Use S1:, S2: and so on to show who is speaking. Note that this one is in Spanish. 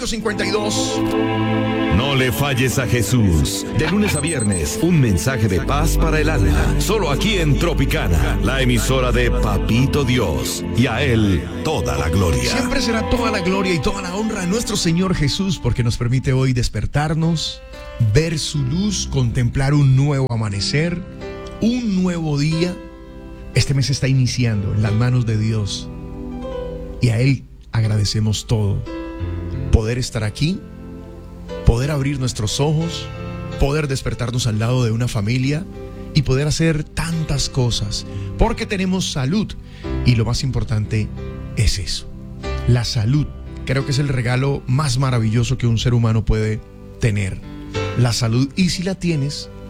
S1: 52.
S2: No le falles a Jesús. De lunes a viernes, un mensaje de paz para el alma. Solo aquí en Tropicana, la emisora de Papito Dios. Y a Él toda la gloria.
S1: Siempre será toda la gloria y toda la honra a nuestro Señor Jesús, porque nos permite hoy despertarnos, ver su luz, contemplar un nuevo amanecer, un nuevo día. Este mes está iniciando en las manos de Dios. Y a Él agradecemos todo. Poder estar aquí, poder abrir nuestros ojos, poder despertarnos al lado de una familia y poder hacer tantas cosas, porque tenemos salud. Y lo más importante es eso, la salud. Creo que es el regalo más maravilloso que un ser humano puede tener, la salud. Y si la tienes,